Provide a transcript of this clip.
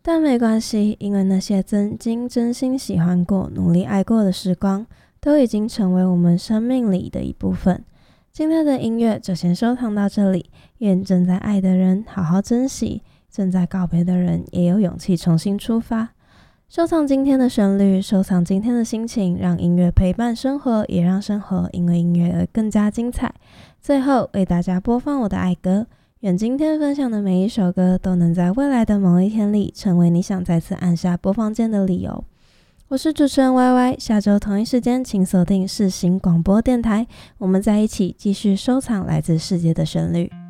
但没关系，因为那些曾经真心喜欢过、努力爱过的时光，都已经成为我们生命里的一部分。今天的音乐就先收藏到这里，愿正在爱的人好好珍惜，正在告别的人也有勇气重新出发。收藏今天的旋律，收藏今天的心情，让音乐陪伴生活，也让生活因为音乐而更加精彩。最后为大家播放我的爱歌，愿今天分享的每一首歌都能在未来的某一天里成为你想再次按下播放键的理由。我是主持人 YY， 下周同一时间请锁定世新广播电台，我们在一起继续收藏来自世界的旋律。